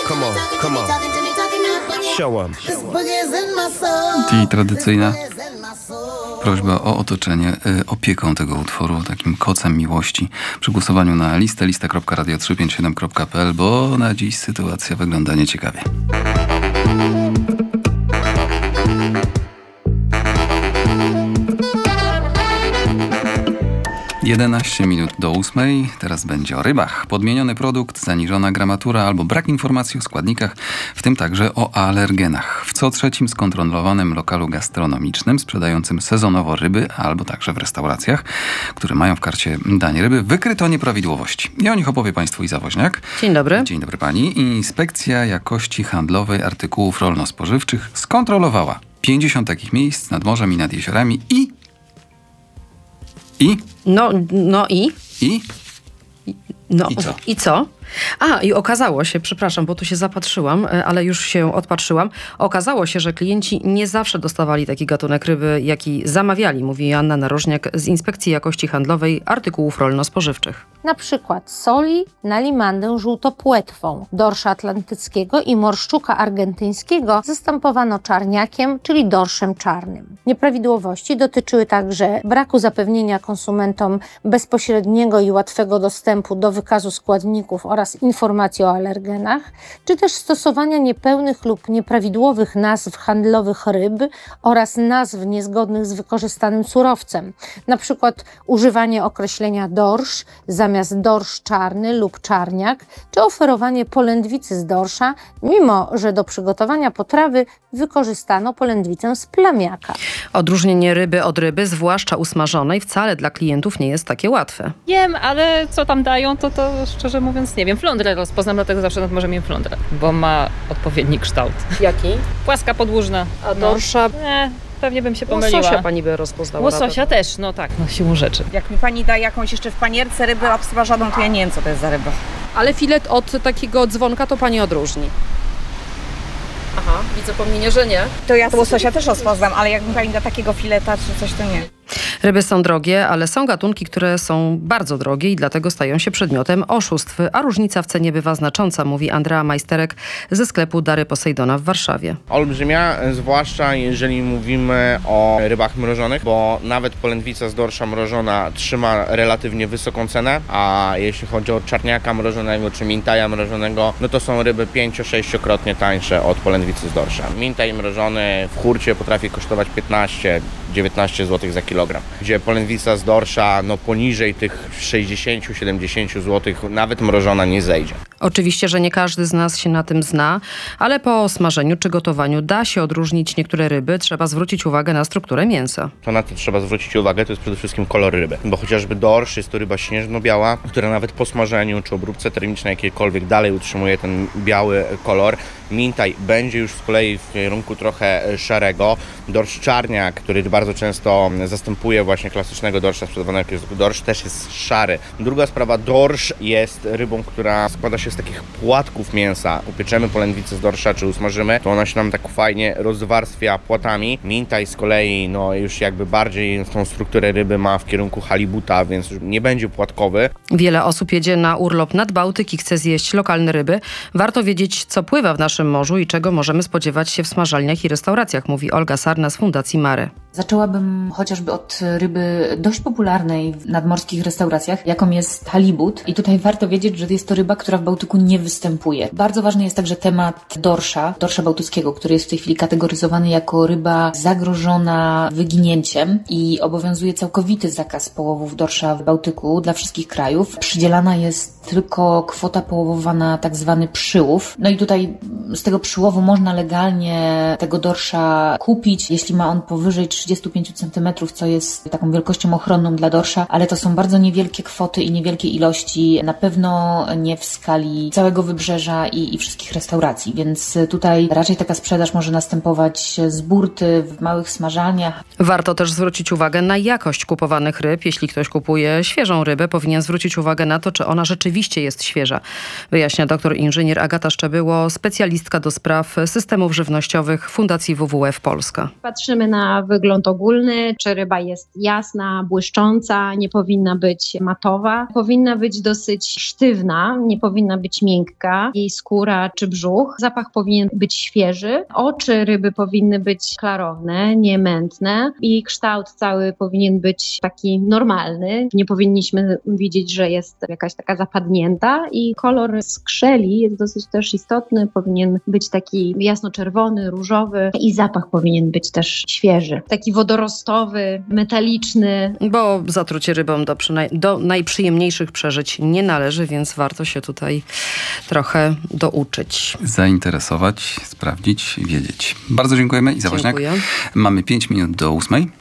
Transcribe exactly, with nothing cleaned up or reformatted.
Come on, come on. Show 'em. I tradycyjna prośba o otoczenie y, opieką tego utworu, takim kocem miłości przy głosowaniu na listę lista kropka radio trzysta pięćdziesiąt siedem kropka p l, bo na dziś sytuacja wygląda nieciekawie. jedenaście minut do ósmej. Teraz będzie o rybach. Podmieniony produkt, zaniżona gramatura albo brak informacji o składnikach, w tym także o alergenach. W co trzecim skontrolowanym lokalu gastronomicznym sprzedającym sezonowo ryby, albo także w restauracjach, które mają w karcie danie ryby, wykryto nieprawidłowości. I o nich opowie Państwu Iza Woźniak. Dzień dobry. Dzień dobry Pani. Inspekcja Jakości Handlowej Artykułów Rolno-Spożywczych skontrolowała pięćdziesiąt takich miejsc nad morzem i nad jeziorami i... I? No, no i? I? No, I co? I co? A, i okazało się, przepraszam, bo tu się zapatrzyłam, ale już się odpatrzyłam. Okazało się, że klienci nie zawsze dostawali taki gatunek ryby, jaki zamawiali, mówi Joanna Narożniak z Inspekcji Jakości Handlowej Artykułów Rolno-Spożywczych. Na przykład soli na limandę żółtopłetwą, dorsza atlantyckiego i morszczuka argentyńskiego zastępowano czarniakiem, czyli dorszem czarnym. Nieprawidłowości dotyczyły także braku zapewnienia konsumentom bezpośredniego i łatwego dostępu do wykazu składników oraz informacji o alergenach, czy też stosowania niepełnych lub nieprawidłowych nazw handlowych ryb oraz nazw niezgodnych z wykorzystanym surowcem. Na przykład używanie określenia dorsz zamiast dorsz czarny lub czarniak, czy oferowanie polędwicy z dorsza, mimo że do przygotowania potrawy wykorzystano polędwicę z plamiaka. Odróżnienie ryby od ryby, zwłaszcza usmażonej, wcale dla klientów nie jest takie łatwe. Wiem, ale co tam dają, to to szczerze mówiąc nie wiem. Flądrę rozpoznam, dlatego zawsze nad morzem jem flądrę, bo ma odpowiedni kształt. Jaki? Płaska, podłużna. A dorsza? No. Nie, pewnie bym się pomyliła. Łososia pani by rozpoznała. Łososia też, no tak, no siłą rzeczy. Jak mi pani da jakąś jeszcze w panierce rybę obsmażoną, to ja nie wiem, co to jest za ryba. Ale filet od takiego dzwonka to pani odróżni. Aha, widzę po minie, że nie. To ja łososia też rozpoznam, ale jak mi pani da takiego fileta czy coś, to nie. Ryby są drogie, ale są gatunki, które są bardzo drogie i dlatego stają się przedmiotem oszustw, a różnica w cenie bywa znacząca, mówi Andrea Majsterek ze sklepu Dary Posejdona w Warszawie. Olbrzymia, zwłaszcza jeżeli mówimy o rybach mrożonych, bo nawet polędwica z dorsza mrożona trzyma relatywnie wysoką cenę, a jeśli chodzi o czarniaka mrożonego czy mintaja mrożonego, no to są ryby pięcio-sześciokrotnie tańsze od polędwicy z dorsza. Mintaj mrożony w hurcie potrafi kosztować piętnaście do dziewiętnastu złotych za kilogram, gdzie polędwica z dorsza no poniżej tych sześćdziesiąt do siedemdziesięciu złotych nawet mrożona nie zejdzie. Oczywiście, że nie każdy z nas się na tym zna, ale po smażeniu czy gotowaniu da się odróżnić niektóre ryby. Trzeba zwrócić uwagę na strukturę mięsa. To na to trzeba zwrócić uwagę, to jest przede wszystkim kolor ryby, bo chociażby dorsz jest to ryba śnieżno-biała, która nawet po smażeniu czy obróbce termicznej jakiejkolwiek dalej utrzymuje ten biały kolor. Mintaj będzie już z kolei w kierunku trochę szarego. Dorsz czarniak, który bardzo często zastępuje właśnie klasycznego dorsza sprzedawanego jako dorsz, też jest szary. Druga sprawa, dorsz jest rybą, która składa się z takich płatków mięsa. Upieczemy polędwicę z dorsza czy usmażymy, to ona się nam tak fajnie rozwarstwia płatami. Mintaj z kolei no już jakby bardziej tą strukturę ryby ma w kierunku halibuta, więc już nie będzie płatkowy. Wiele osób jedzie na urlop nad Bałtyk i chce zjeść lokalne ryby. Warto wiedzieć, co pływa w naszym morzu i czego możemy spodziewać się w smażalniach i restauracjach, mówi Olga Sarna z Fundacji Mare. Zaczęłabym chociażby od ryby dość popularnej w nadmorskich restauracjach, jaką jest halibut. I tutaj warto wiedzieć, że jest to ryba, która w Bałtyku nie występuje. Bardzo ważny jest także temat dorsza, dorsza bałtyckiego, który jest w tej chwili kategoryzowany jako ryba zagrożona wyginięciem i obowiązuje całkowity zakaz połowów dorsza w Bałtyku dla wszystkich krajów. Przydzielana jest tylko kwota połowowa na tak zwany przyłów. No i tutaj z tego przyłowu można legalnie tego dorsza kupić, jeśli ma on powyżej trzydzieści pięć centymetrów, co jest taką wielkością ochronną dla dorsza, ale to są bardzo niewielkie kwoty i niewielkie ilości, na pewno nie w skali całego wybrzeża i, i wszystkich restauracji, więc tutaj raczej taka sprzedaż może następować z burty w małych smażalniach. Warto też zwrócić uwagę na jakość kupowanych ryb. Jeśli ktoś kupuje świeżą rybę, powinien zwrócić uwagę na to, czy ona rzeczywiście jest świeża. Wyjaśnia doktor inżynier Agata Szczebyło, specjalistka do spraw systemów żywnościowych Fundacji W W F Polska. Patrzymy na wygląd ogólny, czy ryba jest jasna, błyszcząca, nie powinna być matowa, powinna być dosyć sztywna, nie powinna być miękka, jej skóra czy brzuch. Zapach powinien być świeży. Oczy ryby powinny być klarowne, nie mętne i kształt cały powinien być taki normalny. Nie powinniśmy widzieć, że jest jakaś taka zapadnięta i kolor skrzeli jest dosyć też istotny. Powinien być taki jasno-czerwony, różowy i zapach powinien być też świeży. Taki wodorostowy, metaliczny. Bo zatrucie rybą do, przynaj- do najprzyjemniejszych przeżyć nie należy, więc warto się tutaj trochę douczyć. Zainteresować, sprawdzić, wiedzieć. Bardzo dziękujemy. Iza Woźniak. Dziękuję. Mamy pięć minut do ósmej.